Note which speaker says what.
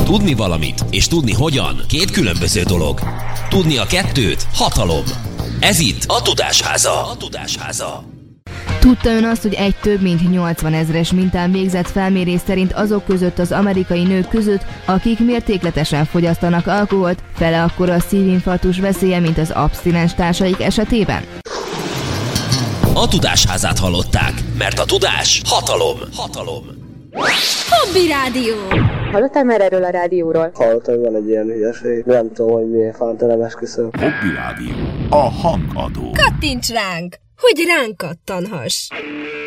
Speaker 1: Tudni valamit és tudni hogyan két különböző dolog. Tudni a kettőt hatalom. Ez itt a Tudásháza.
Speaker 2: Tudta ön azt, hogy egy több mint 80 000-es mintán végzett felmérés szerint azok között az amerikai nők között, akik mértékletesen fogyasztanak alkoholt, fele akkora a szívinfarktus veszélye, mint az abszinens társaik esetében?
Speaker 1: A Tudásházát hallották, mert a tudás hatalom.
Speaker 3: Hobby Rádió!
Speaker 4: Hallottál már erről a rádióról?
Speaker 5: Hallottam, hogy van egy ilyen hülyeség. Nem tudom, hogy miért fánt, nem esküszöm.
Speaker 6: Hobby Rádió. A hangadó.
Speaker 3: Kattints ránk, hogy ránk kattanhass!